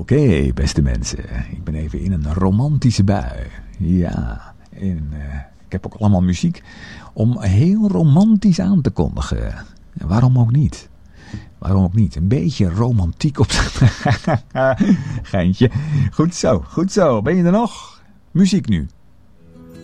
Oké, beste mensen. Ik ben even in een romantische bui. Ja, en ik heb ook allemaal muziek om heel romantisch aan te kondigen. En waarom ook niet? Waarom ook niet? Een beetje romantiek op geintje. Goed zo, goed zo. Ben je er nog? Muziek nu.